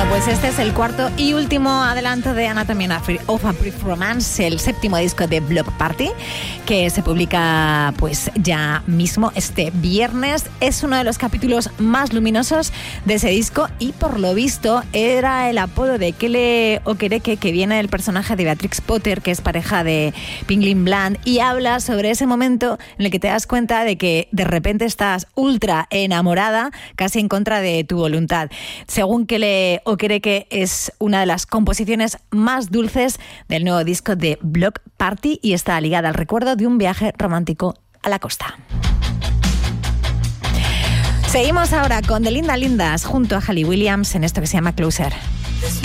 Pues este es el cuarto y último adelanto de Anatomy of a Brief Romance, el séptimo disco de Bloc Party, que se publica pues ya mismo este viernes. Es uno de los capítulos más luminosos de ese disco y por lo visto era el apodo de Kele Okereke, que viene del personaje de Beatrix Potter, que es pareja de Penguin Bland, y habla sobre ese momento en el que te das cuenta de que de repente estás ultra enamorada, casi en contra de tu voluntad. Según Kele Okereke, que es una de las composiciones más dulces del nuevo disco de Bloc Party y está ligada al recuerdo de un viaje romántico a la costa. Seguimos ahora con The Linda Lindas junto a Hayley Williams en esto que se llama Closer.